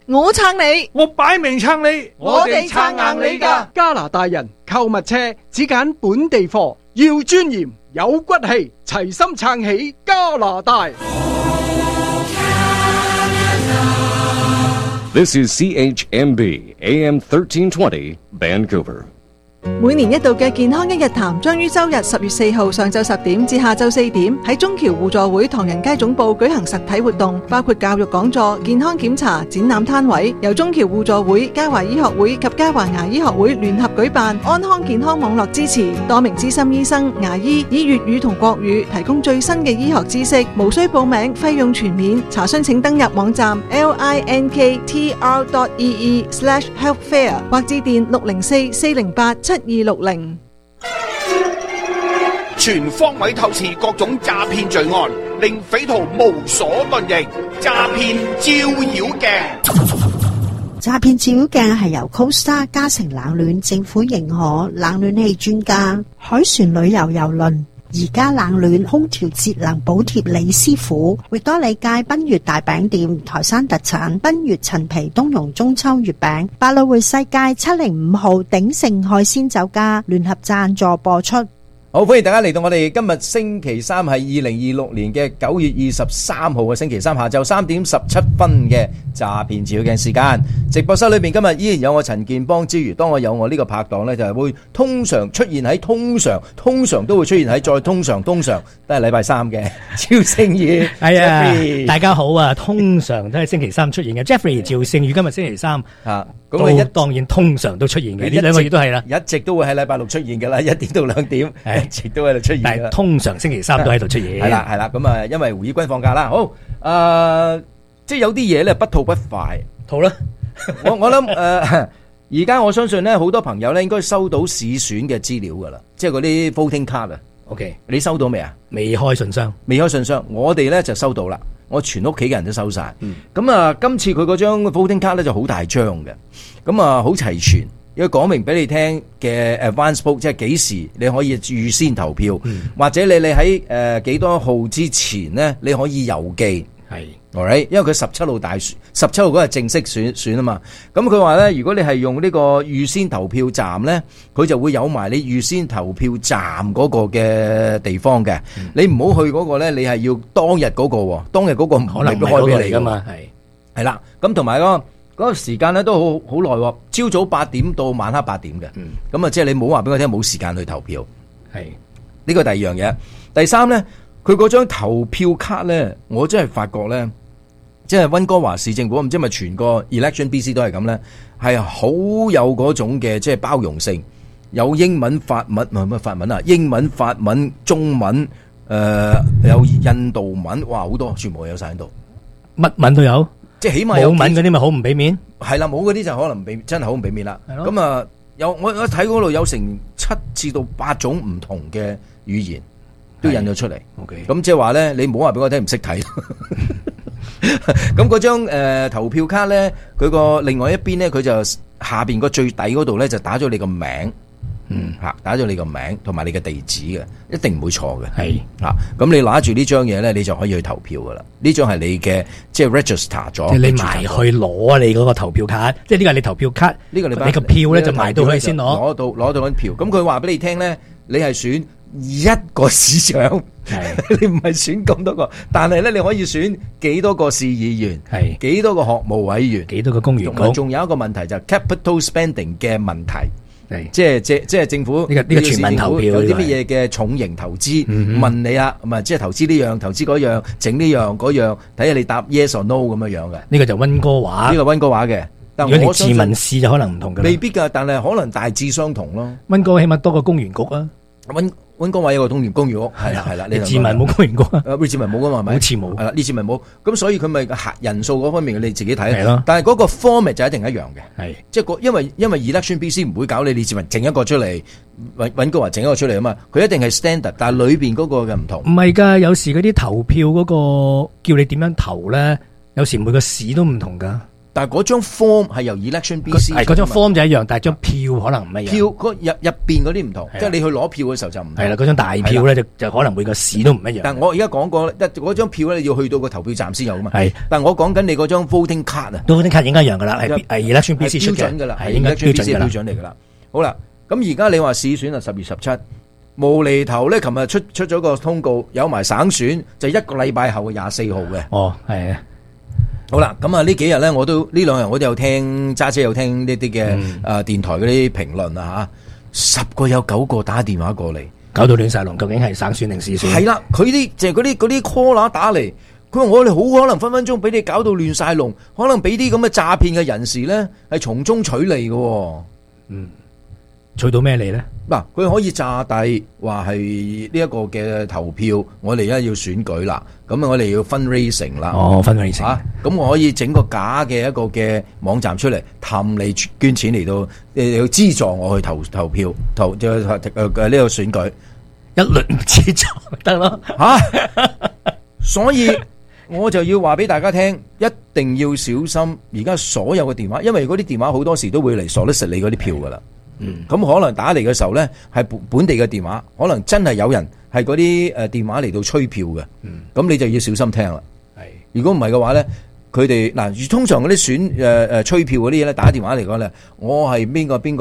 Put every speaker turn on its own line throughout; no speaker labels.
我撐你，
我擺明撐你，
我哋撐硬你㗎。
加拿大人購物車只揀本地貨，要尊嚴有骨氣，齊心撐起加拿大。
This is CHMB AM 1320 Vancouver。
每年一度嘅健康一日談將於周日10月4號上晝10點至下晝4點喺中橋互助會唐人街總部舉行實體活動，包括教育講座、健康檢查、展覽攤位，由中橋互助會、嘉華醫學會及嘉華牙醫學會聯合舉辦，安康健康網絡支持，多名資深醫生、牙醫以粵語同國語提供最新嘅醫學知識，無需報名，費用全免。查詢請登入網站 linktr.ee/healthfair 或致電604-408-7260。
全方位透視各種詐騙罪案，令匪徒無所遁形。詐騙照妖鏡，
詐騙照妖鏡係由 Costa 嘉誠冷暖政府認可冷暖氣專家海船旅遊郵輪而家冷暖空調節能補貼李師傅，域多利街賓悅大餅店台山特產賓悅陳皮冬蓉中秋月餅，百老匯世界705號鼎盛海鮮酒家聯合贊助播出。
好，歡迎大家嚟到我哋今日星期三係2026年嘅9月23號嘅星期三下晝3點17分嘅詐騙照妖鏡時間。直播室裏邊今日依然有我陳健邦之餘，當我有我呢個拍檔呢，就係會通常出現喺通常都會出現喺再通常都係禮拜三嘅趙聖宇。
係啊，大家好啊，通常都係星期三出現嘅 Jeffrey 趙聖宇，今日星期三
啊。
咁當然通常都出現嘅，呢兩個月都係啦，
一直都會喺禮拜六出現㗎啦，1點到2點，一直都喺度出現。
但係通常星期三都喺度出現。
係啦，咁啊，因為胡以軍放假啦，好，即係有啲嘢咧不吐不快，
好啦，
我諗而家我相信咧，好多朋友咧應該收到試選嘅資料㗎啦，即係嗰啲 voting card 啊。
OK，
你收到未啊？
未開信箱，
我哋咧就收到啦。我全屋企嘅人都收晒，咁啊，今次佢嗰張 voting card 咧就好大張嘅，咁啊好齊全，因為講明俾你聽嘅 advance vote， 即係幾時你可以預先投票，或者你喺幾多號之前咧，你可以郵寄，係 ，alright， 因為佢17號17號嗰日正式選啊嘛，咁佢話咧，如果你係用呢個預先投票站咧，佢就會有埋你預先投票站嗰個嘅地方嘅，你唔好去嗰個咧，你係要當日嗰個，當日嗰個唔可能開俾你噶嘛，係啦，咁同埋嗰個時間咧都好耐，朝早8點到晚黑8點嘅，咁啊即係你冇話俾我聽冇時間去投票，係呢個第二樣嘢，第三咧，佢嗰張投票卡咧，我真係發覺咧。即係溫哥華市政府，唔知係咪全個 Election BC 都係咁咧，係好有嗰種嘅即係包容性，有英文、法文，唔係乜法文啊，英文、法文、中文，有印度文，哇好多，全部有晒喺度，
乜文都有，
即係起碼有
冇文嗰啲咪好唔俾面，
係啦，冇嗰啲就可能真係好唔俾面啦。咁啊，有我睇嗰度有成7至到8種唔同嘅語言都印咗出嚟。OK， 咁即係話咧，你唔好話俾我聽唔識睇。咁嗰張投票卡咧，佢個另外一邊咧，佢就下邊個最底嗰度咧就打咗你個名，打咗你個名同埋你嘅地址嘅，一定唔會錯嘅。係咁你拿住呢張嘢咧，你就可以去投票噶啦。呢張係你嘅即係 register 咗，
你埋去攞你嗰個投票卡，即係呢個係你投票卡，呢個你個票咧就埋到去先攞
到張票。咁佢話俾你聽咧，你係選一個市長，你唔係選咁多個，但係咧你可以選幾多個市議員，係幾多個學務委員，
幾多個公務員。
仲有一個問題就係 capital spending 嘅問題，即係政府
呢個全民投票
有啲乜嘢嘅重型投資，問你啊，唔係即係投資呢樣，投資嗰樣，整呢樣嗰樣，睇下你答 yes or no 咁樣樣嘅。
呢個就溫哥華，
呢個溫哥華嘅。但
如果你自民試就可能唔同嘅，
未必㗎，但係可能大致相同咯。
溫哥華起碼多個公園局啊。
溫哥華有個公園屋，係啦，
你自民冇公園局啊？
你自民冇噶嘛？係咪？好似冇，係啦，呢次咪冇，咁所以佢咪人數嗰方面你自己睇。係咯。但係嗰個 format 就一定一樣嘅。係。即係因為 election BC 唔會搞你自民整一個出嚟，溫哥華整一個出嚟啊嘛，佢一定係 standard， 但係裏邊嗰個嘅唔同。唔係㗎，有時嗰啲投票嗰個叫你點樣投咧，有時每個市都唔同㗎。 但係嗰張 form 係由 election BC
係嗰張 form 就一樣，但係張票可能唔一樣。
票入邊嗰啲唔同，即係你去攞票嘅時候就唔同。
係啦，嗰張大票咧就可能每個市都唔一樣。
但我而家講過咧，嗰張票咧要去到個投票站先有啊嘛。
係，
但我講緊你嗰張 voting card 啊
，voting card 應該一樣噶啦，係 election BC 出嘅，
標準噶啦，
係應該標準
嚟噶啦。好啦，咁而家你話市選係10月17，無厘頭咧，琴日出咗個通告，有埋省選，就1個禮拜後嘅24號嘅。
哦，係啊。
好啦，咁啊呢幾日咧，呢2日我都有聽揸車有聽呢啲嘅電台嗰啲評論啊嚇，10個有9個打電話過嚟，
搞到亂晒龍，究竟係省選定市選？
係啦，佢啲就係嗰啲 caller 打嚟，佢話我哋好可能分分鐘俾你搞到亂晒龍，可能俾啲咁嘅詐騙嘅人士咧係從中取利嘅。
取到咩利咧？
嗱，佢可以詐帝話係呢一個嘅投票，我哋而家要選舉啦，咁我哋要 fundraising 啦。
哦，fundraising 啊，
咁我可以整個假嘅一個嘅網站出嚟，氹你捐錢嚟到要資助我去投票，呢個選舉，
一律唔資助得咯
嚇。所以我就要話俾大家聽，一定要小心而家所有嘅電話，因為嗰啲電話好多時都會嚟solicit你嗰啲票噶啦。咁可能打嚟嘅時候咧，係本地嘅電話，可能真係有人係嗰啲電話嚟到吹票嘅。咁你就要小心聽啦。係，如果唔係嘅話咧，佢哋嗱，通常嗰啲吹票嗰啲嘢咧，打電話嚟講咧，我係邊個乜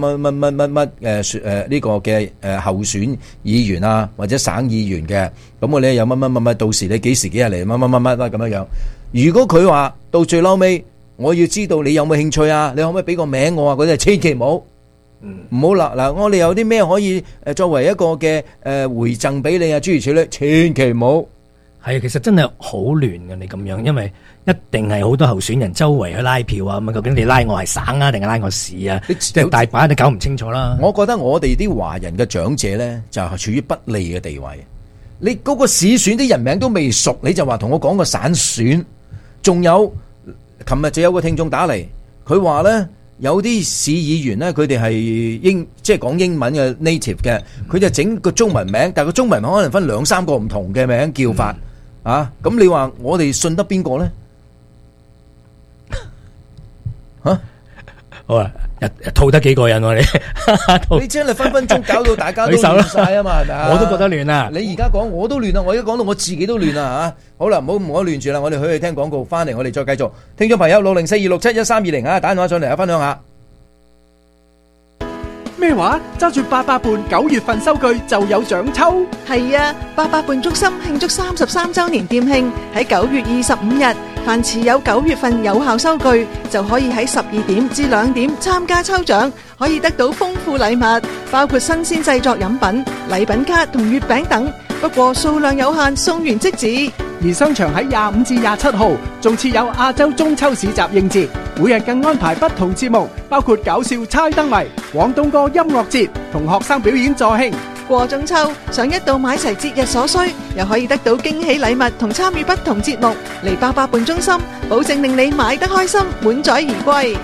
呢個嘅候選議員啊，或者省議員嘅，咁我咧有乜，到時你幾時幾日嚟乜咁樣樣。如果佢話到最嬲尾，我要知道你有冇興趣啊，你可唔可以俾個名我啊？嗰啲千祈唔好。唔好啦，嗱，我哋有啲咩可以作為一個嘅回贈俾你啊？諸如此類，千祈唔好。
係啊，其實真係好亂嘅，你咁樣，因為一定係好多候選人周圍去拉票啊。咁究竟你拉我係省啊，定係拉我市啊？即係大把都搞唔清楚啦。
我覺得我哋啲華人嘅長者咧，就係處於不利嘅地位。你嗰個市選啲人名都未熟，你就話同我講個省選。仲有，琴日就有個聽眾打嚟，佢話咧。有啲市議員咧，佢哋係即係講英文嘅 native 嘅，佢就整個中文名，但係個中文名可能分2-3個唔同嘅名叫法啊！咁你話我哋信得邊個咧？嚇，好啊！套得幾過癮喎你？你真係分分鐘搞到大家都亂晒啊嘛，係咪啊？
我都覺得亂啊！
你而家講我都亂啊！我而家講到我自己都亂啊嚇！好啦，唔好亂住啦，我哋去聽廣告，翻嚟我哋再繼續。聽眾朋友60426711320啊，打電話上嚟啊，分享下。
咩話？揸住88伴9月份收據就有獎抽？
係啊，88伴中心慶祝33週年店慶，喺9月25日，凡持有9月份有效收據，就可以喺12點至2點參加抽獎，可以得到豐富禮物，包括新鮮製作飲品、禮品卡同月餅等。不過數量有限，送完即止。
而商場喺25至27號仲設有亞洲中秋市集應節，每日更安排不同節目，包括搞笑猜燈謎、廣東歌音樂節同學生表演助興。
過中秋，想一度買齊節日所需，又可以得到驚喜禮物同參與不同節目。嚟88伴中心，保證令你買得開心，滿載而歸。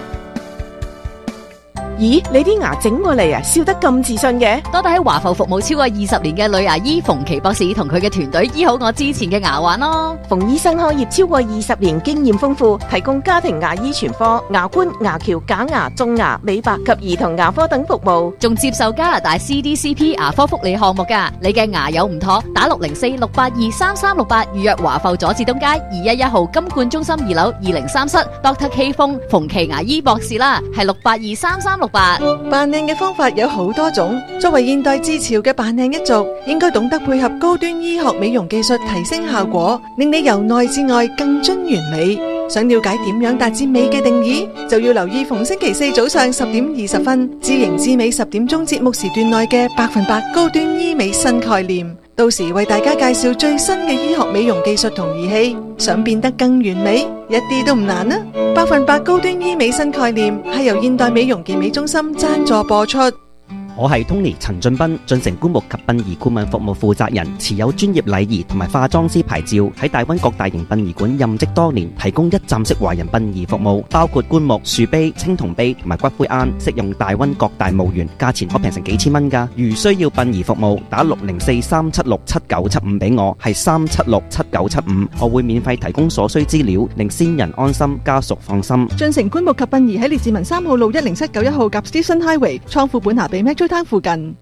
咦，你啲牙整過嚟啊，笑得咁自信嘅？
多得喺華埠服務超過20年嘅女牙醫馮琪博士同佢嘅團隊醫好我之前嘅牙患咯。
馮醫生開業超過20年，經驗豐富，提供家庭牙醫全科、牙冠、牙橋、假牙、種牙、美白及兒童牙科等服務，
仲接受加拿大 CDCP 牙科福利項目㗎。你嘅牙有唔妥，打604-682-3368預約華埠佐治東街211號金冠中心2樓203室 Dr. K 風馮琪牙醫博士啦，係682-3368。
扮靚嘅方法有好多種，作為現代自潮嘅扮靚一族，應該懂得配合高端醫學美容技術提升效果，令你由內至外更臻完美。想了解點樣達至美嘅定義，就要留意逢星期四早上10點20分，知型知美10點鐘節目時段內嘅100%高端醫美新概念。到時為大家介紹最新嘅醫學美容技術同儀器，想變得更完美，一啲都唔難啊！100%高端醫美新概念係由現代美容健美中心贊助播出。
我係 Tony 陳俊斌，進城棺木及殯儀顧問服務負責人，持有專業禮儀同埋化妝師牌照，喺大灣各大型殯儀館任職多年，提供一站式華人殯儀服務，包括棺木、樹碑、青銅碑同埋骨灰龕，適用大灣各大墓園，價錢可平成幾千蚊㗎。如需要殯儀服務，打604-376-7975俾我，係376-7975，我會免費提供所需資料，令先人安心，家屬放心。
進城棺木及殯儀喺列治文3號路10791號及 Station Highway 倉庫本下比 Metro Town 附近。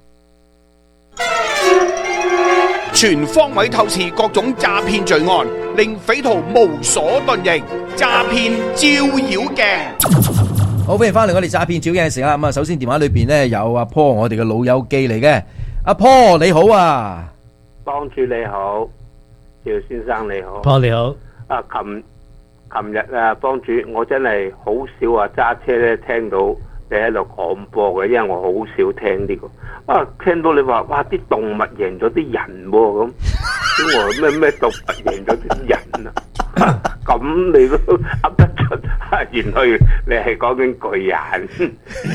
全方位透視各種詐騙罪案，令匪徒無所遁形。詐騙照妖鏡。
好，歡迎翻嚟我哋詐騙照鏡嘅時間。咁啊，首先電話裏邊呢有阿 Paul，我哋嘅老友記嚟嘅。阿 Paul 你好啊，
幫主你好，趙先生你好。
Paul 你好。
啊，琴日啊，幫主，我真係好少話揸車咧聽到你喺度廣播嘅，因為我好少聽呢個。啊，聽到你話哇啲動物贏咗啲人喎咁，咁我咩動物贏咗啲人啊？咁你都噏得出？原來你係講緊巨人。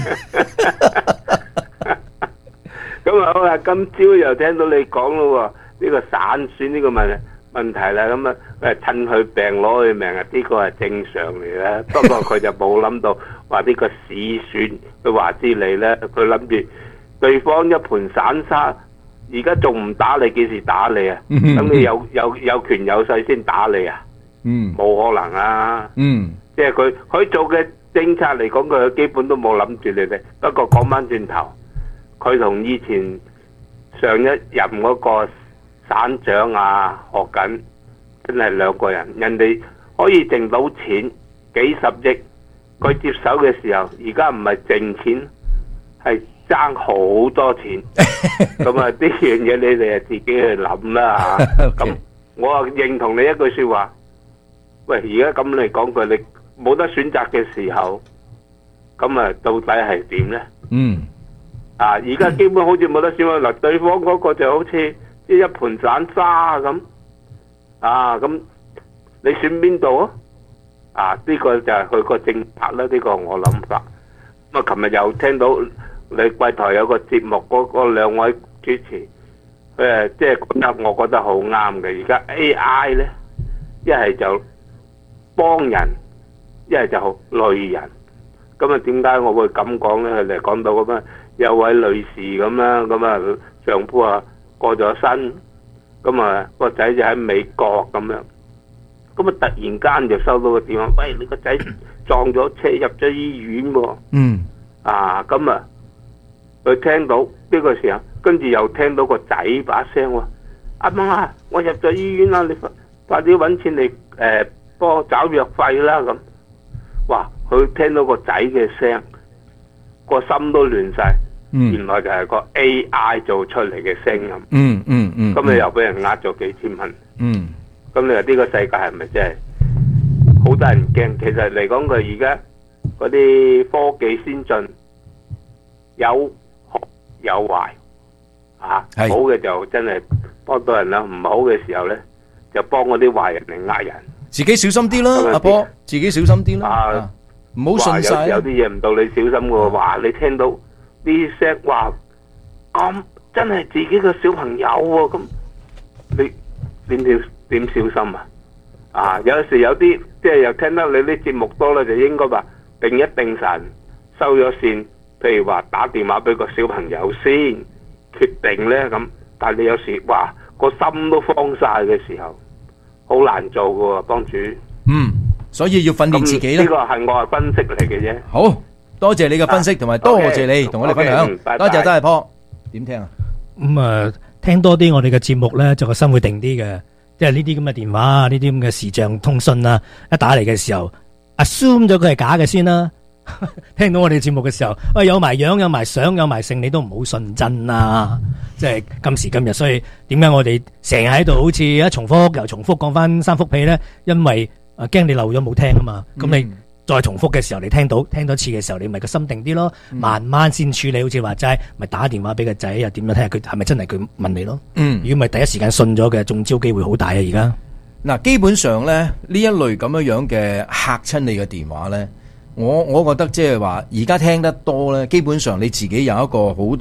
咁啊好啦，今朝又聽到你講咯喎，呢個散損呢個問題啦，咁啊趁佢病攞佢命啊，呢個係正常嚟啦。不過佢就冇諗到話呢個市選，佢話知你咧，佢諗住對方一盤散沙，而家仲唔打你，幾時打你啊？等你有權有勢先打你啊？冇可能啊！即係佢做嘅政策嚟講，佢基本都冇諗住你哋。不過講翻轉頭，佢同以前上一任嗰個省長啊學緊，真係兩個人。人哋可以剩到錢幾十億，佢接手嘅時候，而家唔係剩錢，係爭好多錢。咁啊，呢樣嘢你哋自己去諗啦嚇。咁我啊認同你一句説話。喂，而家咁嚟講句，你冇得選擇嘅時候，咁啊到底係點咧？而家基本好似冇得選嗱，對方嗰個就好似一盤散沙咁。咁你選邊度啊？呢個就係佢個政策啦，呢個我諗法。咁啊，琴日又聽到你貴台有個節目，嗰兩位主持，即係講得我覺得好啱嘅。而家 AI 咧，一係就幫人，一係就累人。咁啊，點解我會咁講咧？佢哋講到咁啊，有位女士咁啦，咁啊丈夫啊過咗身，咁啊個仔就喺美國咁樣，咁啊突然間就收到個電話，喂，你個仔撞咗車入咗醫院喎。咁啊佢聽到呢個時候，跟住又聽到個仔把聲喎，阿媽啊，我入咗醫院啦，你快啲揾錢嚟幫我找藥費啦咁。哇！佢聽到個仔嘅聲，個心都亂晒。原來就係個 AI 做出嚟嘅聲音。咁你又俾人呃咗幾千蚊。咁你話呢個世界係咪真係好得人驚？其實嚟講，佢而家嗰啲科技先進，有好有壞。好嘅就真係幫到人啦，唔好嘅時候咧，就幫嗰啲壞人嚟呃人。
自己小心啲啦，阿波，自己小心啲啦，唔好信晒。
有啲嘢唔到你小心嘅，話你聽到啲聲，話咁真係自己個小朋友喎，咁你點小心啊？有時有啲即係又聽得你啲節目多啦，就應該話定一定神收咗線，譬如話打電話俾個小朋友先決定咧咁，但係你有時話個心都慌晒嘅時候。好難做㗎喎，幫主。
所以要訓練自己啦。
呢個係我係分析嚟嘅啫。
好多謝你嘅分析，同埋多謝你同我哋分享。多謝，多謝Paul。點聽啊？
聽多啲我哋嘅節目咧，就個心會定啲嘅。即係呢啲咁嘅電話啊，呢啲咁嘅視像通訊啊，一打嚟嘅時候 ，assume 咗佢係假嘅先啦。聽到我哋節目嘅時候，有埋樣、有埋相、有埋性，你都唔好信真啊！即係今時今日，所以點解我哋成日喺度好似一重複又重複講翻三幅屁咧？因為驚你漏咗冇聽啊嘛。咁你再重複嘅時候，你聽多次嘅時候，你咪個心定啲咯。慢慢先處理，好似話齋，咪打電話俾個仔又點樣睇下佢係咪真係佢問你咯。如果唔係第一時間信咗嘅，中招機會好大啊！而家
嗱，基本上咧呢一類咁樣嘅嚇親你嘅電話咧。我覺得即係話，而家聽得多咧，基本上你自己有一個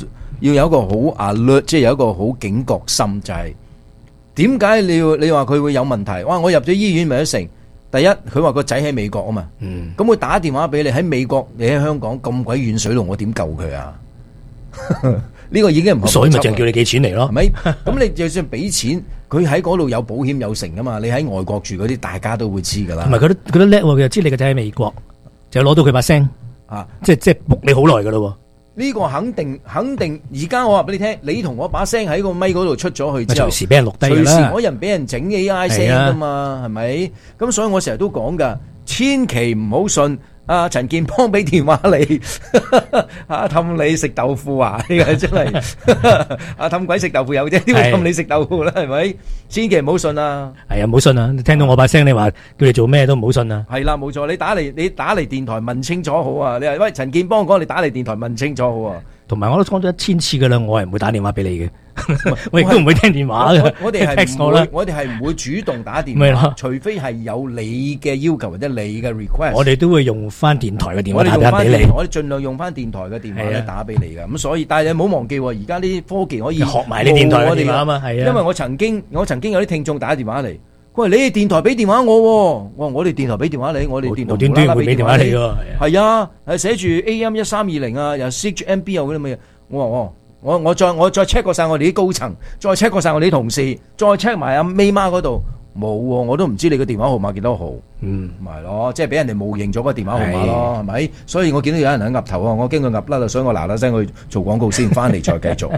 要有一個好 alert， 即係有一個好警覺心，就係點解你話佢會有問題？哇！我入咗醫院咪得成？第一，佢話個仔喺美國啊嘛，咁佢打電話俾你喺美國，你喺香港咁鬼遠水路，我點救佢啊？呢個已經唔合邏輯，
所以咪淨叫你寄錢嚟咯，
係咪？咁你就算俾錢，佢喺嗰度有保險有成噶嘛？你喺外國住嗰啲，大家都會知噶啦。
唔係佢都叻喎，佢又知你個仔喺美國，就攞到佢把聲啊，即係仆你好耐噶咯。
呢個肯定，而家我話俾你聽，你同我把聲喺個咪嗰度出咗去之後，
隨時俾人錄低
隨時嗰人俾人整 AI 聲噶嘛，係咪？咁所以我成日都講噶，千祈唔好信阿陳健邦俾電話你，氹你食豆腐啊！呢個真係氹鬼食豆腐有啫，點會氹你食豆腐咧？係咪？千祈唔好信啊！
係啊，唔好信啊！你聽到我把聲，你話叫你做咩都唔好信啊！
係啦，冇錯，你打嚟電台問清楚好啊！你話喂陳健邦講，你打嚟電台問清楚好啊！
同埋我都講咗1000次噶啦，我係唔會打電話俾你嘅，我亦都唔會聽電話嘅。
我哋係唔會主動打電話，除非係有你嘅要求或者你嘅 request。
我哋都會用翻電台嘅電話打俾你。
我哋盡量用翻電台嘅電話咧打俾你嘅。咁所以，但係你唔好忘記，而家啲科技可以
學埋你電台嘅電話啊嘛。係啊，
因為我曾經有啲聽眾打電話嚟，喂，你哋電台俾電話我，我哋電台俾電話你，我哋電台
無端端會俾電話你㗎。
係啊，係寫住 AM1320啊，又 CHMB 又嗰啲乜嘢。我再 check 過晒我哋啲高層，再 check 過晒我哋啲同事，再 check 埋阿 May 媽嗰度冇，我都唔知你個電話號碼幾多號。咪咯，即係俾人哋冒認咗個電話號碼咯，係咪？所以我見到有人喺岌頭啊，我驚佢岌甩啦，所以我嗱聲去做廣告先，翻嚟再繼續。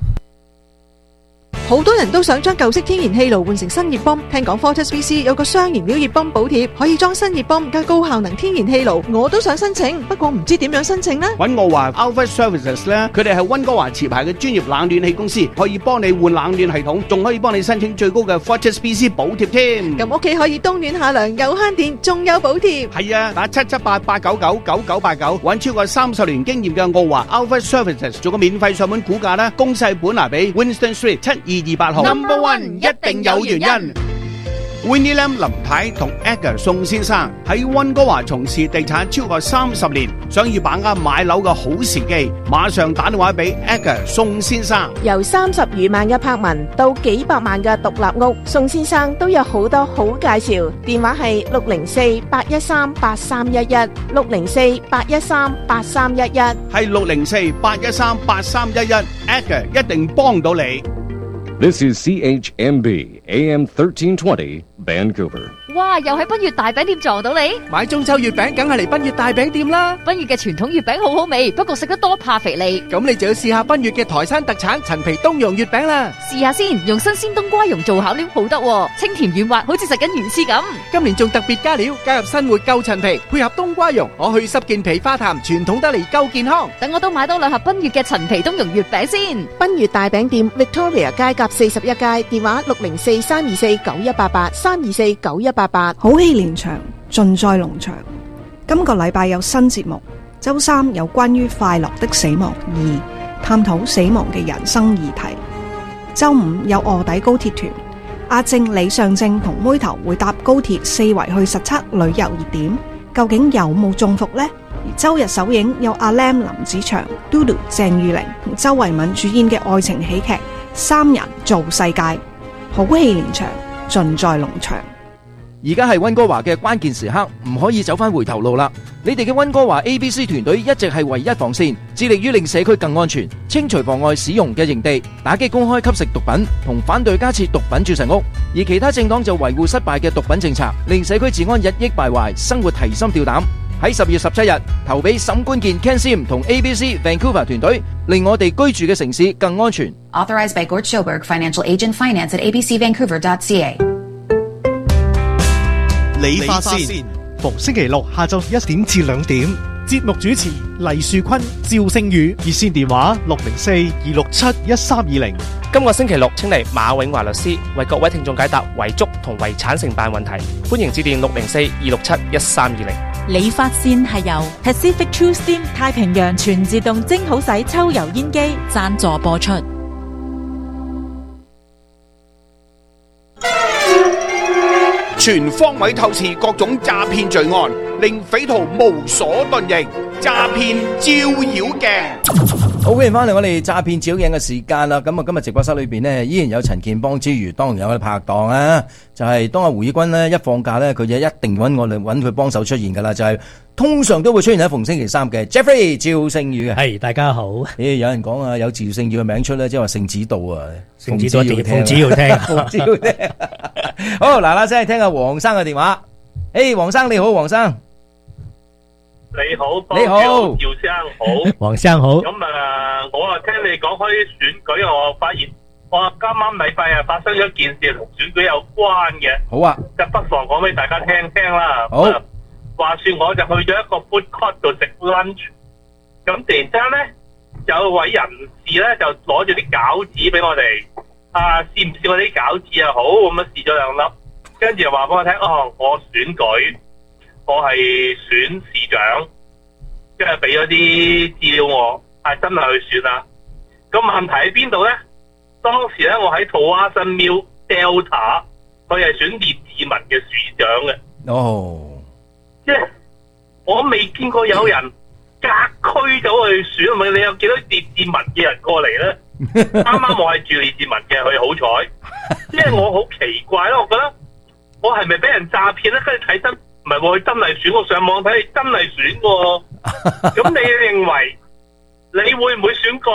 好多人都想將舊式天然氣爐換成新熱泵，聽講 Fortis VC 有個雙燃料熱泵補貼，可以裝新熱泵加高效能天然氣爐，我都想申請，不過唔知點樣申請呢？
揾我話 Alpha Services 咧，佢哋係溫哥華持牌嘅專業冷暖氣公司，可以幫你換冷暖系統，仲可以幫你申請最高嘅 Fortis VC 補貼添。
咁屋企可以冬暖夏涼，又慳電，仲有補貼。
係啊，打778-899-9989，揾超過30年經驗嘅我話 Alpha Services 做個免費上門估價啦，公細本拿俾 Winston Street 7228號。
Number one 一定有原因。
Winnie Lam 林太同 Edgar 宋先生喺溫哥華從事地產超過30年，想要把握買樓嘅好時機，馬上打電話俾 Edgar 宋先生。
由30餘萬嘅柏文到幾百萬嘅獨立屋，宋先生都有好多好介紹。電話係604-813-8311 604-813-8311，
係604-813-8311 Edgar 一定幫到你。
This is CHMB AM 1320 Vancouver。
哇！又喺賓悅大餅店撞到你，
買中秋月餅梗係嚟賓悅大餅店啦！
賓悅嘅傳統月餅好好味，不過食得多怕肥膩。
咁你就要試下賓悅嘅台山特產陳皮冬蓉月餅啦！
試下先，用新鮮冬瓜蓉做巧料好得喎，清甜軟滑，好似食緊魚翅咁。
今年仲特別加料，加入新活夠陳皮，配合冬瓜蓉，我去濕健脾化痰，傳統得嚟夠健康。
等我都買多2盒賓悅嘅陳皮冬蓉月餅先。
賓悅大餅店 Victoria 街甲41街，電話604-324-9188 324-9188。
好戲連場，盡在農場。今個禮拜有新節目，周3有關於快樂的死亡2，探討死亡嘅人生議題。周5有臥底高鐵團，阿正、李尚正同妹頭會搭高鐵4圍去實測旅遊熱點，究竟有冇中伏呢？而周日首映有阿 Lam 林子祥、Dodo 鄭裕玲同周慧敏主演嘅愛情喜劇《三人造世界》，好戲連場，盡在農場。
而家係溫哥華嘅關鍵時刻，唔可以走翻回頭路啦！你哋嘅溫哥華 ABC 團隊一直係唯一防線，致力於令社區更安全，清除妨礙使用嘅營地，打擊公開吸食毒品，同反對加設毒品注射屋。而其他政黨就維護失敗嘅毒品政策，令社區治安日益敗壞，生活提心吊膽。喺10月17日投俾沈冠健 Ken Sim 同 ABC Vancouver 團隊，令我哋居住嘅城市更安全。
Authorized by Gord Schoberg, Financial Agent, Finance at abcvancouver.ca。
理髮線，逢星期六下晝1點至2點。節目主持黎樹坤、趙星宇，熱線電話604-267-1320。
今個星期六請嚟馬永華律師為各位聽眾解答遺囑同遺產承辦問題，歡迎致電604-267-1320。
理髮線係由 Pacific True Steam 太平洋全自動蒸好洗抽油煙機贊助播出。
全方位透視各種詐騙罪案， 令匪徒無所遁形，詐騙照妖鏡。
好，歡迎翻嚟我哋詐騙照影嘅時間啦。咁啊，今日直播室裏邊呢，依然有陳健邦之餘，當然有我哋拍檔啊。就係當阿胡以軍呢一放假呢，佢就一定揾我哋揾佢幫手出現噶啦。就係通常都會出現喺逢星期三嘅 Jeffrey 趙聖宇嘅。
係大家好。
有人講啊，有趙聖宇嘅名出咧，即係話聖子道啊，
聖子道一定奉旨要聽，
奉旨要聽。好，嗱聲聽下黃生嘅電話。黃生你好，黃生。
你好，
你好，
姚生好，
黃生好。
咁我啊聽你講開選舉，我發現我今晚禮拜日發生咗件事同選舉有關嘅。
好啊，
就不妨講俾大家聽聽啦。
好，
話說我就去咗一個 food court 度食 lunch， 咁突然之間咧有位人士咧就攞住啲餃子俾我哋，試唔試我啲餃子啊？好，咁試咗兩粒，跟住又話俾我聽，我選舉。我係選市長，即係俾咗啲資料我，係真係去選啦。咁問題喺邊度咧？當時咧我喺土瓜灣廟 Delta， 佢係選列治文嘅市長嘅。即係我未見過有人隔區走去選，咪你有幾多列治文嘅人過嚟咧？啱啱我係住列治文嘅，佢好彩。即係我好奇怪咯，我覺得我係咪俾人詐騙咧？跟住睇真。唔係喎，佢真係選，我上網睇真係選喎。咁你認為你會唔會選個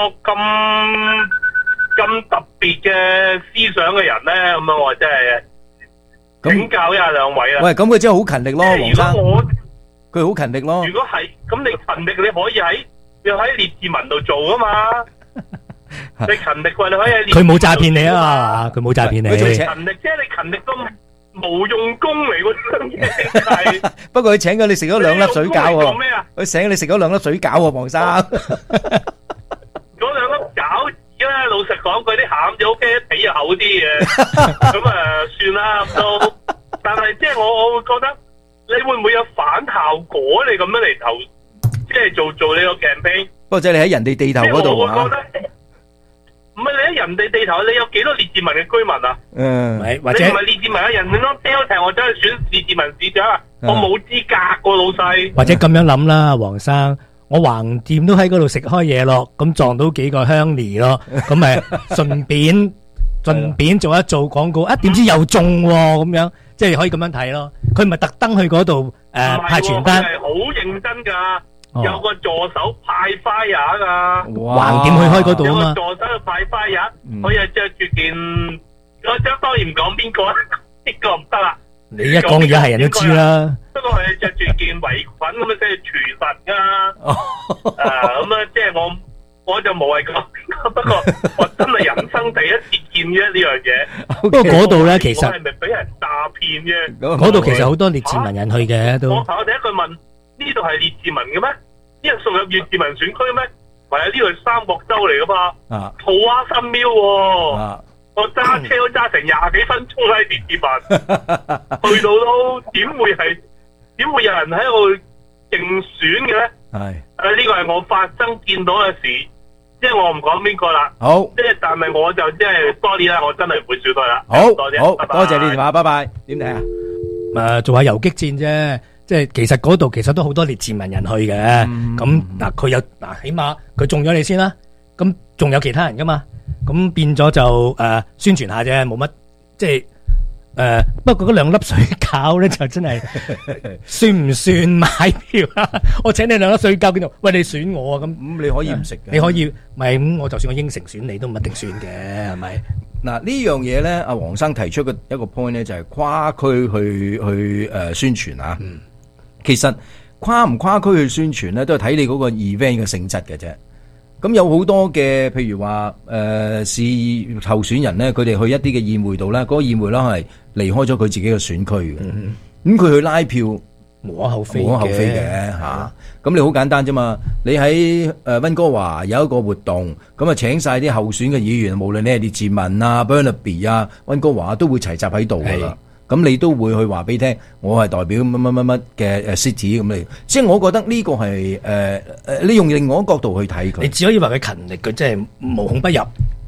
咁特別嘅思想嘅人咧？咁樣我真係請教一下兩位啦。
喂，咁佢真係好勤力咯，黃生。佢好勤力咯。
如果係咁，你勤力你可以喺列治文度做啊嘛。你勤力喎，你可以喺。
佢冇詐騙你啊嘛，佢冇詐騙你。
佢勤力啫，你勤力都冇用功嚟喎，呢樣嘢。
不過佢請咗你食咗兩粒水餃喎。佢請你食咗兩粒水餃喎，黃生。
嗰兩粒餃子咧，老實講，佢啲餡就 OK，皮又厚啲嘅。咁算啦咁都。但係即係我會覺得，你會唔會有反效果？你咁樣嚟投，即係做呢個 campaign。
不過即係你喺人哋地頭嗰度啊。
唔係你喺人哋地頭，你有幾多列治文嘅居民啊？
或者
你唔係列治文嘅人，你攞 Delta 我走去選列治文市長啊？我冇資格個老細。
或者咁樣諗啦，黃生，我橫掂都喺嗰度食開嘢咯，咁撞到幾個鄉里咯，咁咪順便做一做廣告，點知又中喎咁樣，即係可以咁樣睇咯。佢唔係特登去嗰度派傳單，
係好認真㗎。有個助手派花也噶，
橫掂去開嗰度啊嘛。
有個助手去派花也，佢又着住件，我當然唔講邊個啦，呢個唔得啦。
你一講而家係人都知啦。
不過佢着住件圍裙咁樣，即係廚神噶。咁啊，即係我就無謂講，不過我真係人生第一次見啫呢樣嘢。
不過嗰度咧，其實
我係咪俾人詐騙啫？
嗰度其實好多列治文人去嘅都。
我第一句問。呢度係列治文嘅咩？呢度屬入列治文選區咩？係啊，呢度係三角洲嚟噶嘛？土瓜灣廟喎，我揸車都揸成20幾分鐘喺列治文，去到都點會有人喺度競選嘅咧？係呢個係我發生見到嘅事，即係我唔講邊個啦。
好，
即係但係我就即係sorry啦，我真係唔會選佢啦。
好，
多謝，
好，多謝你電話，拜拜。點睇啊？
做下游擊戰啫。即係其實嗰度其實都好多列治文人去嘅，咁嗱佢有嗱起碼佢中咗你先啦，咁仲有其他人噶嘛，咁變咗就宣傳下啫，冇乜即係不過嗰兩粒水餃咧就真係算唔算買票啊？我請你兩粒水餃邊度？喂，你選我啊？咁
你可以唔食嘅，
你可以咪咁我就算我應承選你都唔一定選嘅，係咪？
嗱呢樣嘢咧，阿黃生提出嘅一個 point 咧就係跨區去宣傳啊。其實跨唔跨區去宣傳咧，都係睇你嗰個 event 嘅性質嘅啫。咁有好多嘅，譬如話市候選人咧，佢哋去一啲嘅宴會度咧，嗰個宴會咧係離開咗佢自己嘅選區嘅。咁佢去拉票無可厚非嘅嚇。咁你好簡單啫嘛。你喺溫哥華有一個活動，咁啊請晒啲候選嘅議員，無論你係列治文啊、Burnaby 啊、溫哥華都會齊集喺度噶啦。咁你都會去話俾你聽，我係代表乜乜乜乜嘅city 咁你，即係我覺得呢個係你用另外一個角度去睇佢。
你只可以話佢勤力，佢真係無孔不入，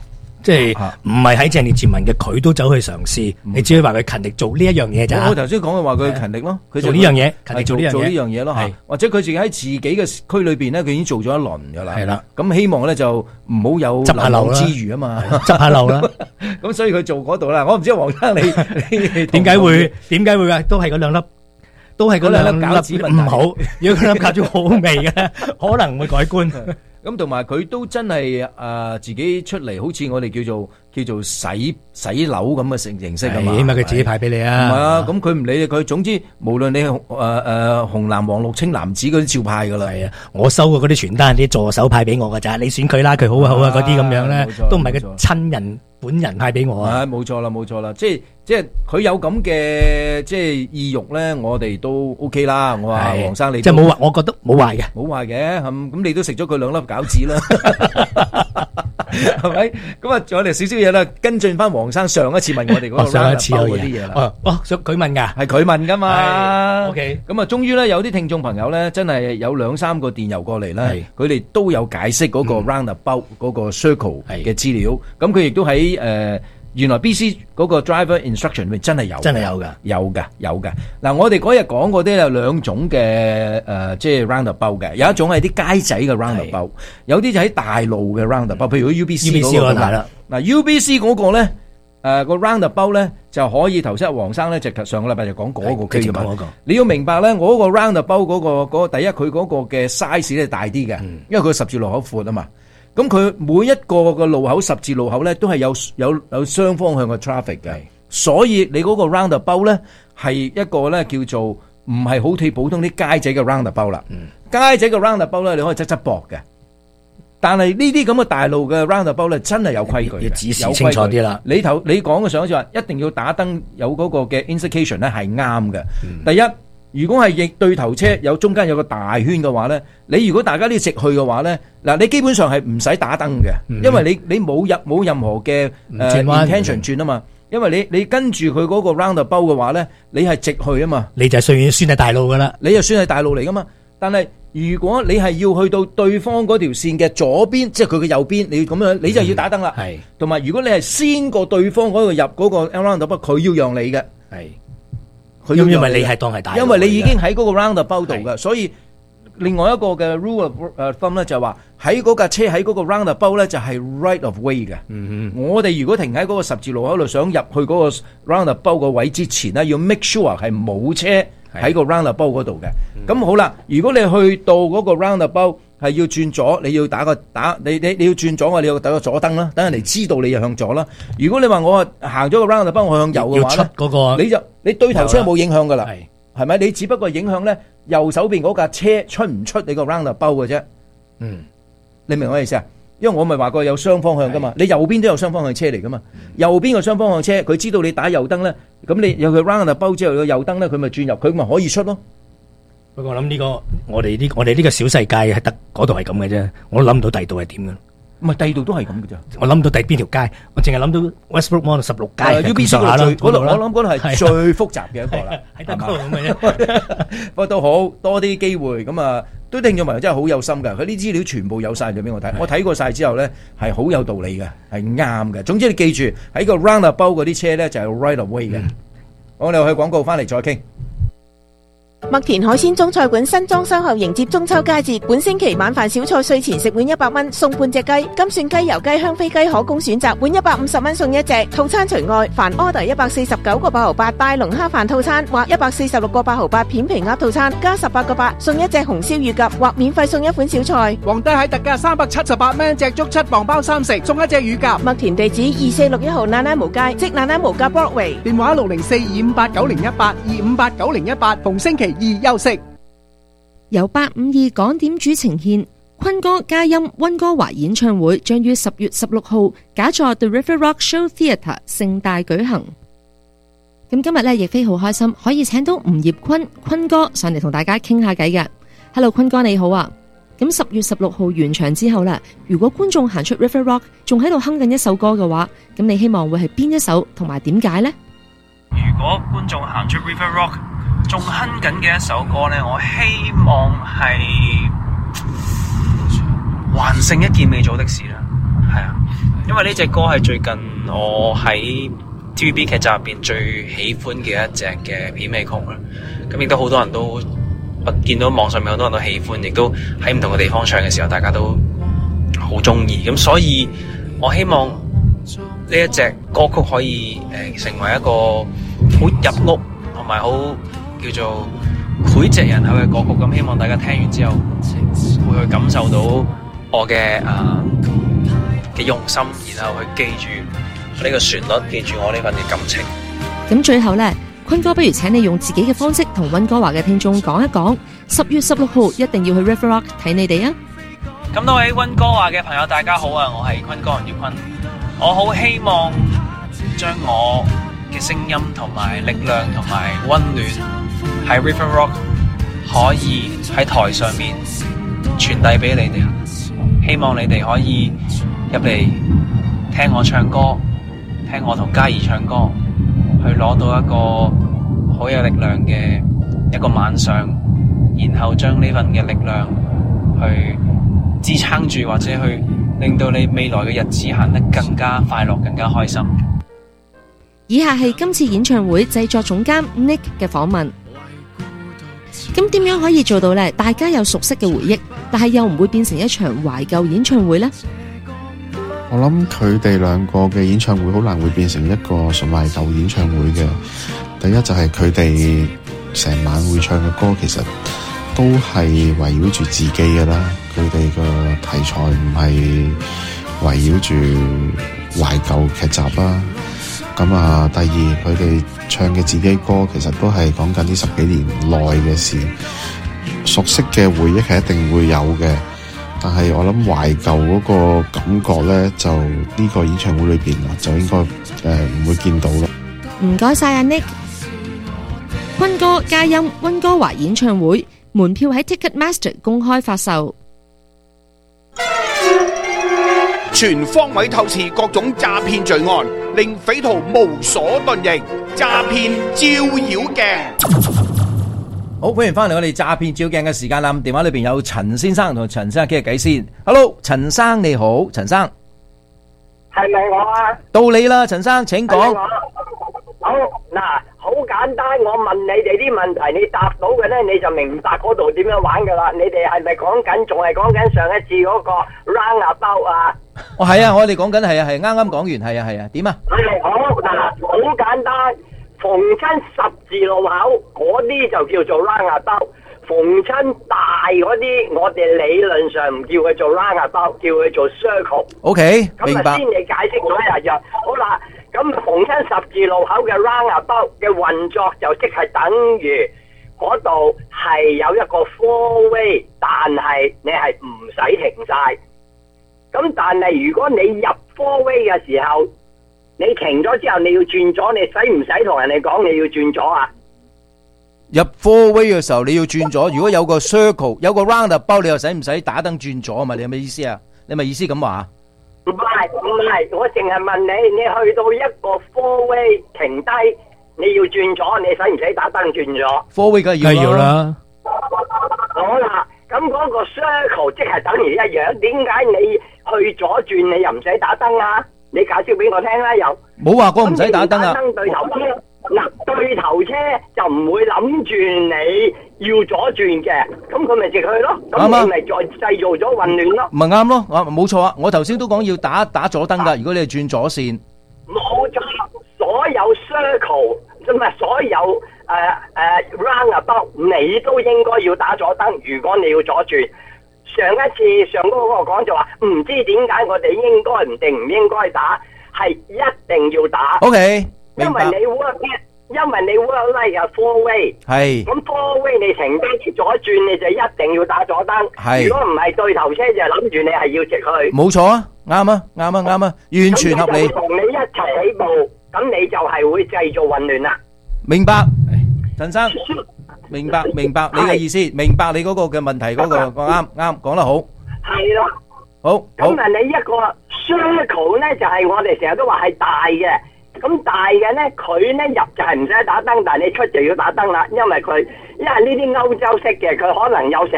即係唔係喺鄭列治文嘅，佢都走去嘗試。你只可以話佢勤力做呢一樣嘢咋。
我頭先講嘅話佢勤力咯，佢
做呢樣嘢，勤力做呢樣
嘢咯，或者佢自己喺自己嘅區裏邊咧，佢已經做咗一輪㗎啦。係啦，咁希望咧就唔好有
執下漏
之餘啊嘛，
執下漏啦。
咁所以佢做嗰度啦。我唔知黃生你
點解會啊？都係嗰兩粒。都係嗰兩粒餃子唔好，如果嗰粒餃子好味嘅，可能會改觀。
咁同埋佢都真係自己出嚟，好似我哋叫做洗樓咁嘅形式啊嘛。
起碼佢自己派俾你啊。
唔係啊，咁佢唔理佢，總之無論你紅藍黃綠青藍紫嗰啲照派噶啦。
係啊，我收過嗰啲傳單，啲助手派俾我噶咋，你選佢啦，佢好啊好啊嗰啲咁樣咧，都唔係個親人本人派俾我啊。
冇錯啦，即係佢有咁嘅即係意欲咧，我哋都 OK 啦。我話黃生你
即係冇壞，我覺得冇壞嘅，
冇壞嘅。咁你都食咗佢兩粒餃子啦，係咪？咁啊，仲有少少嘢啦，跟進翻黃生上一次問我哋嗰個
上一次有
嗰啲嘢啦。
佢問㗎，
係佢問㗎嘛。
OK，
咁啊，終於咧有啲聽眾朋友咧，真係有2-3個電郵過嚟啦，佢哋都有解釋嗰個 roundabout 嗰個 circle 嘅資料。咁佢亦都喺原來 BC 嗰個 driver instruction 裏面真係有㗎。嗱，我哋嗰日講過啲有兩種嘅即係 roundabout 嘅，有一種係啲街仔嘅 roundabout，有啲就喺大路嘅 roundabout，譬如 UBC 嗰個啦。嗱 UBC 嗰個咧個 roundabout 咧就可以頭先黃生咧就上個禮拜就講嗰個區嘛。你要明白咧，我嗰個 roundabout 嗰個第一佢嗰個嘅 size 咧大啲嘅，因為佢十字路口闊啊嘛。咁佢每一個嘅路口十字路口咧，都係有雙方向嘅 traffic 嘅，所以你嗰個 roundabout 咧係一個咧叫做唔係好似普通啲街仔嘅 roundabout 啦。街仔嘅 roundabout 咧，你可以側側膊嘅，但係呢啲咁嘅大路嘅 roundabout 咧，真係有規矩嘅，
要指示清楚啲啦。
你講嘅上一次話一定要打燈有嗰個嘅 indication 咧係啱嘅。第一。如果係逆對頭車有中間有個大圈嘅話咧，你如果大家都直去嘅話咧，嗱你基本上係唔使打燈嘅，因為你冇任何嘅intention 轉啊嘛，因為你跟住佢嗰個 roundabout 嘅話咧，你係直去啊嘛，
你就算係大路噶啦，
你就算係大路嚟噶嘛。但係如果你係要去到對方嗰條線嘅左邊，即係佢嘅右邊，你要咁樣，你就要打燈啦。係，同埋如果你係先過對方嗰度入嗰個 roundabout，佢要讓你嘅。係。
因為你係當係大路，
因為你已經喺嗰個 roundabout 度嘅，所以另外一個嘅 rule of thumb 咧就係話喺嗰架車喺嗰個 roundabout 咧就係 right of way 嘅。我哋如果停喺嗰個十字路口度想入去嗰個 roundabout 個位之前咧，要 make sure 係冇車喺個 roundabout 嗰度嘅。咁好啦，如果你去到嗰個 roundabout 係要轉左，你要你要轉左，你要打個左燈啦，等人哋知道你又向左啦。如果你話我行咗個 roundabout 我向右嘅話咧，
嗰個
你對頭車冇影響噶啦，係咪？你只不過影響咧右手邊嗰架車出唔出你個 roundabout 嘅啫。你明我意思啊？因為我咪話過有雙方向噶嘛，你右邊都有雙方向車嚟噶嘛。右邊個雙方向車，佢知道你打右燈咧，咁你有佢 roundabout之後有右燈咧，佢咪轉入，佢咪可以出咯。
不過我諗呢個我哋呢個小世界係得嗰度係咁嘅啫，我諗唔到第二度係點嘅。
唔係第二度都係咁嘅啫。
我諗到第邊條街，我淨係諗到 Westbrook Mall 16街。
UBC 嗰度我諗嗰度係最複雜嘅一個啦，
喺得嗰度咁嘅啫。
不過都好多啲機會咁啊，都聽眾朋友真係好有心㗎。佢啲資料全部有晒咗俾我睇，我睇過晒之後咧係好有道理嘅，係啱嘅。總之你記住喺個 roundabout 嗰啲車咧就係 right of way 嘅。我哋去廣告翻嚟再傾。
麥田海鮮中菜館新裝修後迎接中秋佳節，本星期晚飯小菜稅前食碗100蚊送半隻雞，金蒜雞、油雞、香飛雞可供選擇，碗150蚊送一隻。套餐除外，凡 order 149個8毫8大龍蝦飯套餐或146個8毫8片皮鴨套餐，加18個8送一隻紅燒乳鴿或免費送一款小菜。
皇帝蟹特價378蚊隻，足7磅包3食，送一隻乳鴿。
麥田地址2461號那拉無街，即那拉無街 Broadway。
電話604-258-9018，258-9018，逢星期2休息。
由852港點主呈獻坤哥嘉音溫哥華演唱會，將於10月16號假座 The River Rock Show Theatre 盛大舉行。咁今日咧亦非好開心，可以請到吳業坤哥上嚟同大家傾下偈嘅。Hello， 坤哥你好啊！咁10月16號完場之後啦，如果觀眾行出 River Rock 仲喺度哼緊一首歌嘅話，咁你希望會係邊一首同埋點解呢？
如果觀眾行出 River Rock仲哼緊嘅一首歌呢，我希望係還剩一件未做的事啦。係啊， 因為呢隻歌係最近我喺 TVB 劇集入邊最喜歡嘅一隻嘅片尾曲啦。咁亦都好多人都見到網上面好多人都喜歡，亦都喺唔同嘅地方唱嘅時候，大家都好中意。咁所以我希望呢一隻歌曲可以成為一個好入屋同埋好叫做膾炙人口嘅歌曲。咁希望大家聽完之後會去感受到我嘅用心，然後去記住呢個旋律，記住我呢份嘅感情。
咁最後呢，坤哥不如請你用自己嘅方式同溫哥華嘅聽眾講一講，10月16號一定要去 River Rock 睇你哋啊！
咁多位溫哥華嘅朋友大家好啊，我係坤哥楊業坤。我好希望將我嘅聲音同埋力量同埋溫暖喺 River Rock 可以喺台上面傳遞俾你哋，希望你哋可以入嚟聽我唱歌，聽我同嘉怡唱歌，去攞到一個好有力量嘅一個晚上，然後將呢份嘅力量去支撐住，或者去令到你未來嘅日子行得更加快樂，更加開心。
以下係今次演唱會製作總監 Nick 嘅訪問。咁點樣可以做到呢？大家有熟悉嘅回憶，但係又唔會變成一場懷舊演唱會呢？
我諗佢哋兩個嘅演唱會好難會變成一個純懷舊演唱會嘅。第一就係佢哋成晚會唱嘅歌，其實都係圍繞住自己嘅啦。佢哋嘅題材唔係圍繞住懷舊劇集啦。咁啊，第二佢哋唱嘅自己歌，其實都係講緊呢10幾年內嘅事。熟悉嘅回憶係一定會有嘅。但係我諗懷舊嗰個感覺咧，就呢個演唱會裏邊就應該唔會見到啦。
唔該晒阿 Nick。坤哥嘉音溫哥華演唱會門票喺 Ticketmaster 公開發售。
全方位透視各種詐騙罪案，令匪徒無所遁形。詐騙照妖鏡。
好，歡迎翻嚟我哋詐騙照鏡嘅時間啦。電話裏邊有陳先生同陳生傾下偈先。Hello， 陳生你好，陳生
係咪我啊？
到你啦，陳生請講。
好嗱，好簡單，我問你哋啲問題，你答到嘅咧，你就明白嗰度點樣玩噶啦。你哋係咪講緊，仲係講緊上一次嗰個 roundabout 啊？
哦，係啊，我哋講緊係啊，係啱啱講完，係啊，係啊，點啊？
係好嗱，好簡單。逢親十字路口嗰啲就叫做 roundabout， 逢親大嗰啲我哋理論上唔叫佢做 roundabout， 叫佢做 circle。OK， 明白。咁啊先你解釋咗一樣。好啦，咁逢親十字路口嘅 roundabout 嘅運作就即係等於嗰度係有一個 four way， 但係你係唔使停晒。咁但係如果你入 four way 嘅時候，你停咗之後你要轉左，你使唔使同人哋講你要轉左啊？
入 four way 嘅時候你要轉左，如果有個 circle 有個 roundabout， 你又使唔使打燈轉左啊？嘛，你有咩意思啊？你咪意思咁話？
唔係，我淨係問你，你去到一個 four way 停低，你要轉左，你使唔使打燈轉左
？four way 梗係要啦。
好啦，咁嗰個 circle 即係等於一樣，點解你去左轉你又唔使打燈啊？你解釋俾我聽啦，又
冇話過唔使打燈啊！
對頭車嗱，對頭車就唔會諗住你要左轉嘅，咁佢咪直去咯，咁你咪再製造咗混亂咯。
咪啱咯，冇錯啊！我頭先都講要打左燈噶，如果你係轉左線。
冇錯，所有 circle 唔係所有roundabout， 你都應該要打左燈。如果你要左轉。上一次上嗰個講就話唔知點解我哋應該唔定唔應該打，係一定要打。
OK， 明白。
因為你 work like a four way。係。咁 four way 你停低左轉，你就一定要打左燈。係。如果唔係對頭車就諗住你係要直去。冇錯啊，啱啊，完全合理。同你一齊起步，咁你就係會製造混亂啦。
明白，陳生。明白你嘅意思，明白你嗰個嘅問題，嗰個啱講得好。係咯，好。咁啊，你一個
circle 咧，就係我哋成日都話係大嘅。咁大嘅咧，佢咧入就係唔使打燈，但係你出就要打燈啦。因為呢啲歐洲式嘅，佢可能有成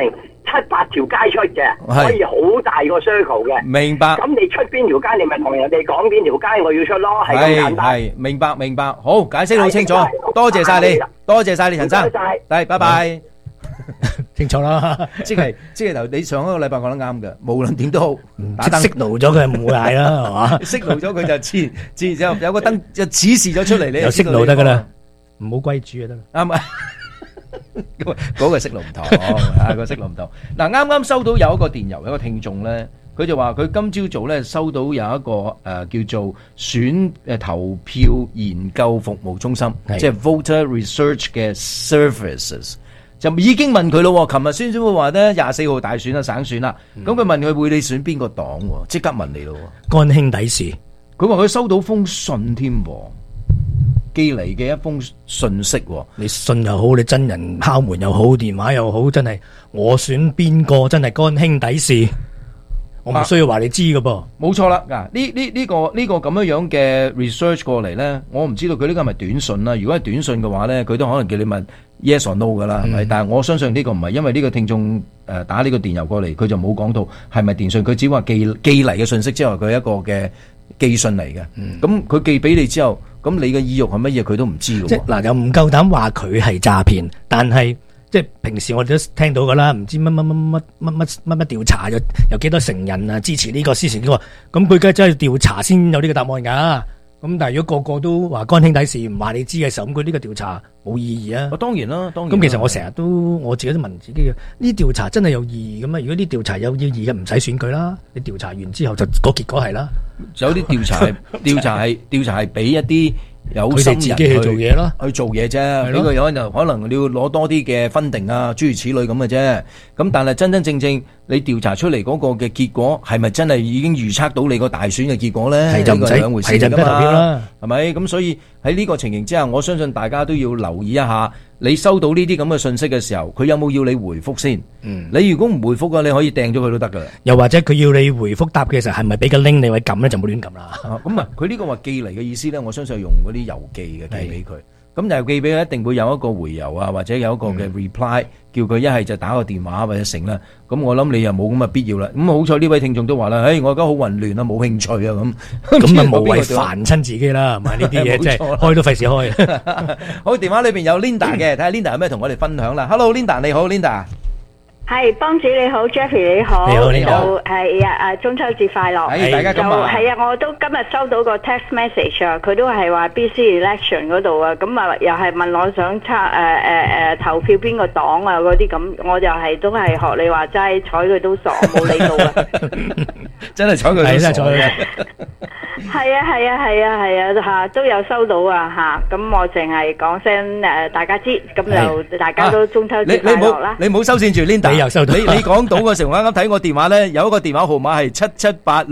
7-8條街出嘅，
係
可以好大個 circle 嘅。
明白。
咁你出邊條街，你咪同人哋講邊條街我要出咯，係咁簡單。
係明白，好，解釋得好清楚，多謝晒你，多謝晒你陳生，係，拜拜。
清楚啦，
即係頭你上一個禮拜講得啱嘅，無論點都好，打燈
息怒咗佢唔會嗌啦，係嘛？
息怒咗佢就自然有個燈就指示咗出嚟，你
有息怒得噶啦，唔好歸主就得啦。
啱啊，嗰個息怒唔同，啊個息怒唔同。嗱，啱啱收到有一個電郵，有一個聽眾咧，佢就話佢今朝早咧收到有一個叫做投票研究服務中心，即係 Voter Research 嘅 Services。就已經問佢咯，琴日宣傳會話咧24號大選啦，省選啦，咁佢問佢會你選邊個黨，即刻問你咯，
幹兄弟事，
佢話佢收到封信添，寄嚟嘅一封信息，
你信又好，你真人敲門又好，電話又好，真係我選邊個真係幹兄弟事，我唔需要話你知噶噃，
冇錯啦。嗱，呢個咁樣嘅 research 過嚟咧，我唔知道佢呢個係咪短信啦。如果係短信嘅話咧，佢都可能叫你問 yes or no 噶啦，係咪？但係我相信呢個唔係，因為呢個聽眾打呢個電郵過嚟，佢就冇講到係咪電信，佢只話寄嚟嘅信息之後，佢係一個嘅寄信嚟嘅。咁佢寄俾你之後，咁你嘅意欲係乜嘢，佢都唔知嘅。
即係嗱，又唔夠膽話佢係詐騙，但係即係平時我哋都聽到噶啦，唔知乜調查有幾多成人啊支持呢個支持呢個，咁佢梗係真係調查先有呢個答案噶。咁但係如果個個都話乾兄弟事唔話你知嘅時候，咁佢呢個調查冇意義啊。
當然啦，當然。
咁其實我成日都我自己都問自己嘅，呢調查真係有意義咁啊？如果啲調查有意義嘅，唔使選舉啦。你調查完之後就個結果係啦。
有啲調查係俾一啲有心人
佢哋自己去做嘢咯，
去做嘢啫。呢個有就可能你要攞多啲嘅分定啊，諸如此類咁嘅啫。咁但係真真正正你調查出嚟嗰個嘅結果係咪真係已經預測到你個大選嘅結果咧？
係就唔使
兩回事
係就唔使投票啦，
係咪？咁所以喺呢個情形之下，我相信大家都要留意一下。你收到呢啲咁嘅信息嘅時候，佢有冇要你回覆先？你如果唔回覆嘅，你可以掟咗佢都得噶。
又或者佢要你回覆答嘅時候，係咪俾個 link 你位撳咧，就冇亂撳啦。
咁啊，佢呢個話寄嚟嘅意思咧，我相信係用嗰啲郵寄嘅寄俾佢。咁郵寄俾佢一定會有一個回郵啊，或者有一個嘅 reply，叫佢一係就打個電話或者成啦。咁我諗你又冇咁嘅必要啦。咁好彩呢位聽眾都話啦，我而家好混亂啊，冇興趣啊咁。
咁啊無謂煩親自己啦，買呢啲嘢即係開都費事開。
好，電話裏邊有 Linda 嘅，睇下 Linda 有咩同我哋分享啦。Hello Linda，你好 Linda。
係幫主你好 Jeffrey 你好，
你好
係啊中秋節快樂，
大家咁啊，
係啊，我都今日收到個 text message 啊，佢都係話 BC election 嗰度啊，咁啊又係問我想投票邊個黨啊嗰啲咁，我就係都係學你話齋，睬佢都傻，冇理到啊，
真係睬佢都傻，
係啊吓，都有收到啊吓，咁我淨係講聲大家知，咁就大家都中秋節快樂啦。
你唔好收線住 Linda， 你講到嘅時候，我啱啱睇我電話咧，有一個電話號碼係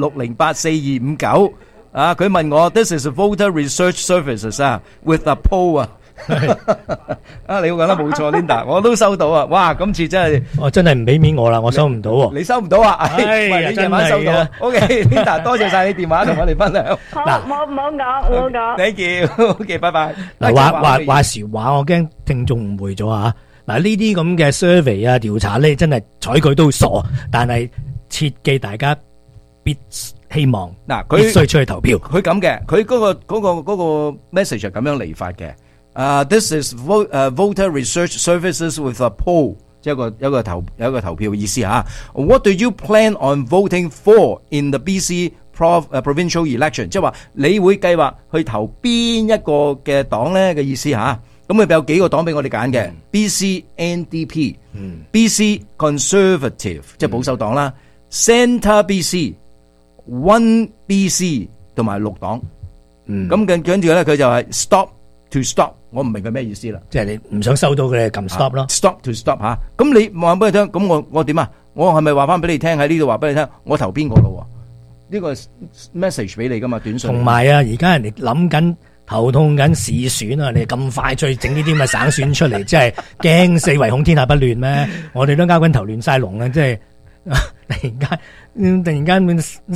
778608429啊，佢問我 This is Voter Research Services 啊 ，with a poll 啊。啊，你講得冇錯 ，Linda， 我都收到啊！哇，今次真係，
我真係唔俾面我啦，我收唔到喎。
你收唔到啊？喂，你夜晚收到。OK，Linda， 多謝晒你電話同我哋分享。
嗱，唔好講。
Thank you。OK，拜拜。
嗱，話時話，我驚聽眾誤會咗啊！嗱，呢啲咁嘅 survey 啊調查咧，真係睬佢都傻，但係切記大家必希望
嗱，佢
必須出去投票。
佢咁嘅，佢嗰個 message 係咁樣嚟法嘅。This is voter research services with a poll， 即係有一個投票嘅意思吓。What do you plan on voting for in the BC provincial election？ 即係話你會計劃去投邊一個嘅黨咧嘅意思吓。咁佢有幾個黨俾我哋揀嘅 ？BC NDP、BC Conservative 即係保守黨啦、Centre BC、One BC 同埋綠黨。咁跟住咧，佢就係 Stop to Stop。我唔明佢咩意思啦，
即係你唔想收到嘅撳 stop 咯
，stop to stop 吓。咁你話俾佢聽，咁我點啊？我係咪話翻俾你聽喺呢度話俾你聽？我投邊個咯？呢個 message 俾你噶嘛，短信。
同埋啊，而家人哋諗緊頭痛緊市選啊，你咁快再整呢啲咁嘅省選出嚟，真係驚死，唯恐天下不亂咩？我哋都交緊頭亂晒龍啊！即係突然間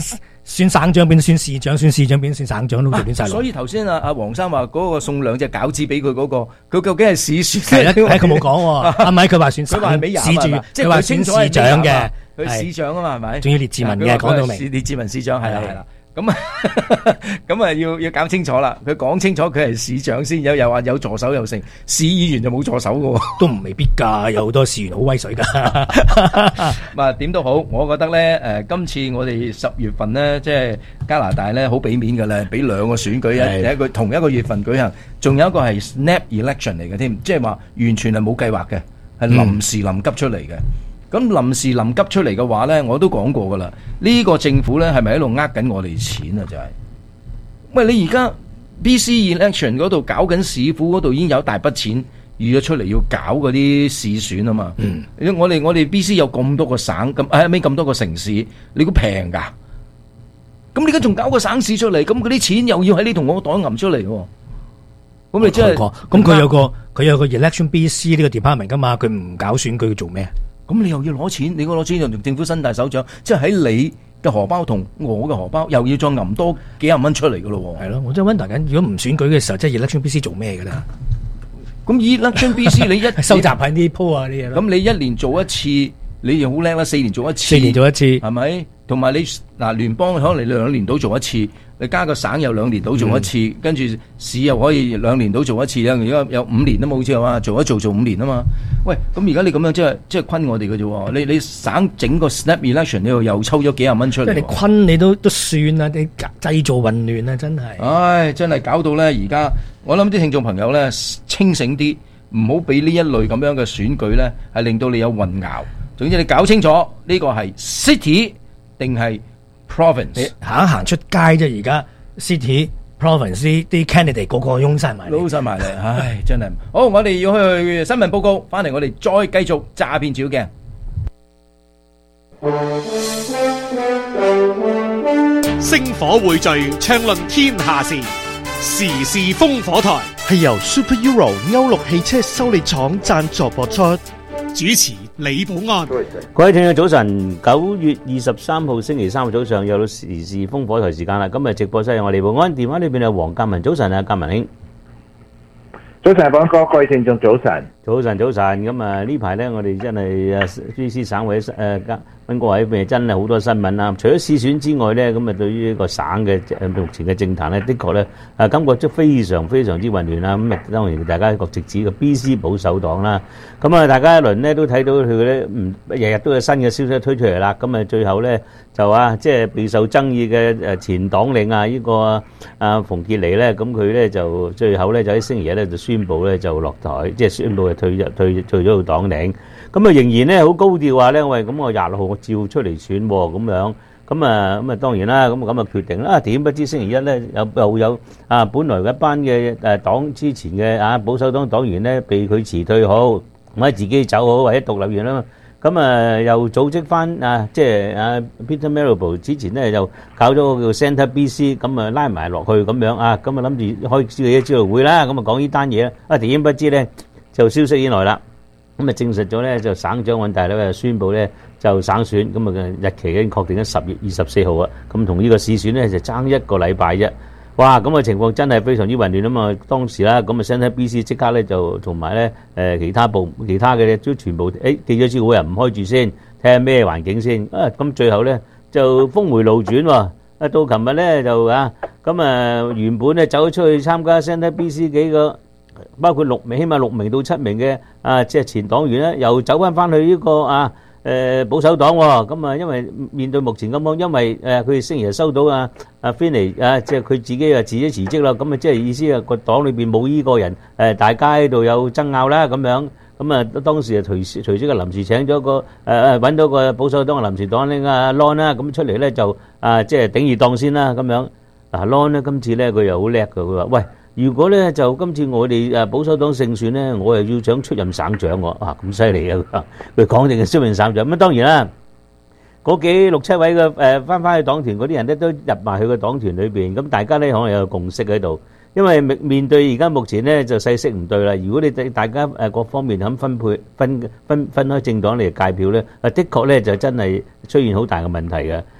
選省長變選市長，選市長變選省長都隨便晒落。
所以頭先阿黃生話嗰個送2隻餃子俾佢嗰個，佢究竟係市選？
係啦，佢冇講喎，唔係佢話選
佢話係俾
市主，
即係佢清楚係
市長嘅，
佢市長啊嘛，係咪？
仲要列治文嘅，講到明。
列治文市長係啦。咁啊要搞清楚啦，佢講清楚佢係市長先，又話有助手又成，市議員就冇助手嘅，
都唔未必㗎，有好多市議員好威水㗎。
啊點都好，我覺得咧今次我哋10月份咧，即係加拿大咧好俾面㗎啦，俾2個選舉一個同一個月份舉行，仲有一個係 snap election 嚟嘅添，即係話完全係冇計劃嘅，係臨時臨急出嚟嘅。咁臨時臨急出嚟嘅話呢，我都講過噶啦。呢個政府呢係咪喺度呃緊我哋錢啊？就係，喂，你而家 BC election 嗰度搞緊市府嗰度已經有大筆錢預咗出嚟要搞嗰啲市選啊嘛。我哋 BC 有咁多個省咁多個城市，你估平㗎？咁你而家仲搞個省市出嚟，咁嗰啲錢又要喺你同我袋揞出嚟喎。咁你真係
咁佢有個 election BC 呢個 department 㗎嘛？佢唔搞選舉做咩？
咁你又要攞錢，你攞錢就同政府伸大手掌，即係喺你嘅荷包同我嘅荷包又要再揞多幾廿蚊出嚟㗎咯喎。
係咯，我真係問大家，如果唔選舉嘅時候，即係 election BC 做咩㗎啦？
咁 election BC 你
收集喺啲鋪啊啲嘢咯。
咁你1年做一次，你又好叻啦，4年做一次。
4年做一次，
係咪？同埋你聯邦可能你2年到做一次，你加個省又2年到做一次，跟住市又可以2年到做一次啦。而家有5年都冇好似係嘛，做5年啊嘛。喂，咁而家你咁樣即係坤我哋嘅啫喎。你省整個 snap election 你又抽咗幾廿蚊出嚟。即係
你坤你都算啦，你製造混亂啊，真係。
唉，真係搞到咧，而家我諗啲聽眾朋友咧清醒啲，唔好俾呢一類咁樣嘅選舉咧係令到你有混淆。總之你搞清楚呢個係 city 定係 province。
你行一行出街啫，而家 city。province 啲 candidate 個個擁晒埋，
撈晒埋嚟，唉，真係好！我哋要去新聞報告，翻嚟我哋再繼續詐騙照鏡。
星火匯聚，暢論天下事，時事烽火台係由 Super Euro 歐陸汽車修理廠贊助播出。主持李寶安。
各位聽眾早晨，9月23號星期三嘅早上又到時事烽火台時間啦。今日直播室有我李寶安，電話裏邊有黃鑑文。早晨啊，鑑文兄。
早晨，寶安哥，各位聽眾早晨。
早晨。咁啊呢排咧，我哋真係BC省委溫哥華呢邊真係好多新聞啦。除咗市選之外咧，咁啊對於呢個省嘅目前嘅政壇咧，的確咧感覺都非常之混亂啦。咁啊當然大家一個直指嘅 BC 保守黨啦。咁啊大家一輪咧都睇到佢咧日日都有新嘅消息推出嚟啦。咁啊最後咧就即係備受爭議嘅前黨領啊呢個馮傑尼咧，咁佢咧就最後咧就喺星期日咧就宣布咧就落台，即係宣布退咗個黨領。咁啊仍然咧好高調話咧，喂，咁我26號我照出嚟選喎，咁樣，咁啊當然啦，咁啊決定啦，點不知星期一咧又有本來一班嘅黨之前嘅保守黨黨員咧被佢辭退好，或者自己走好，或者獨立完啦嘛，咁又組織翻即係Peter Marable 之前咧就搞咗個叫 Centre BC， 咁拉埋落去咁樣咁啊諗住開記者招待會啦，咁講呢單嘢啦，點不知咧就消息以來啦。咁啊證實咗咧，就省長尹大咧宣布咧就省選，咁啊日期已經確定咗10月24號啊，咁同呢個市選咧就爭1個禮拜啫。哇！咁嘅情況真係非常之混亂啊嘛！當時啦，咁啊 Centre BC 即刻咧就同埋咧其他嘅都全部記咗招會人唔開住先，睇下咩環境先。咁最後咧就峰回路轉喎。到琴日咧就咁原本咧走咗出去參加 Centre BC 幾個。包括起碼6名到7名嘅即係前黨員咧，又走翻去呢個保守黨喎。咁因為面對目前咁樣，因為佢哋星期日收到Finley 即係佢自己辭職啦。咁即係意思個黨裏邊冇呢個人大家喺度有爭拗啦咁樣。咁當時隨即嘅臨時請咗個揾到個保守黨嘅臨時黨領Lon 啦，咁出嚟咧就即係頂二檔先啦咁樣。Lon 咧今次咧佢又好叻㗎，佢話喂。如果咧就今次我哋保守黨勝選咧，我又要想出任省長喎，咁犀利啊！佢講定係出任省長。咁當然啦，嗰幾6-7位嘅翻去黨團嗰啲人咧都入埋去個黨團裏邊，咁大家咧可能有個共識喺度。因為面對而家目前咧就勢色唔對啦。如果你大家各方面肯分開政黨嚟界票咧，的確咧就真係出現好大嘅問題嘅。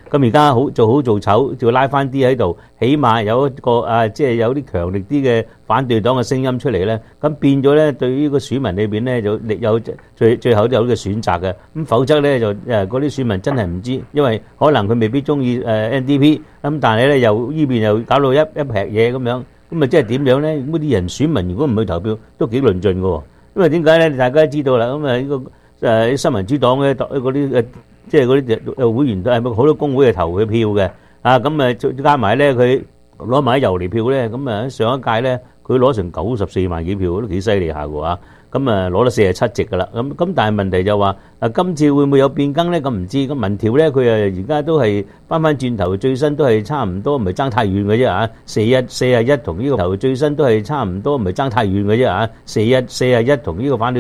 咁而家做好做醜，就拉翻啲喺度，起碼有一個即係有啲強力啲嘅反對黨嘅聲音出嚟咧，咁變咗咧對於個選民裏邊咧有最後都有呢個選擇嘅，咁否則咧就嗰啲選民真係唔知，因為可能佢未必中意NDP，咁但係咧又呢邊又搞到一劈嘢咁樣，咁啊即係點樣咧？咁啲人選民如果唔去投票，都幾論盡嘅喎，因為點解咧？大家都知道啦，咁啊呢個新民主黨嘅嗰啲即係嗰啲會員都係好多工會係投佢票嘅，咁再加埋咧佢攞埋啲遊離票咧，咁啊上一屆咧佢攞成94萬幾票，都幾犀利下嘅喎，咁啊攞咗47席㗎啦，咁但係問題就話今次會唔會有變更咧？咁唔知，咁民調咧佢而家都係翻轉頭，最新都係差唔多，唔係爭太遠嘅啫41同呢個頭最新都係差唔多，唔係爭太遠嘅啫41同呢個反對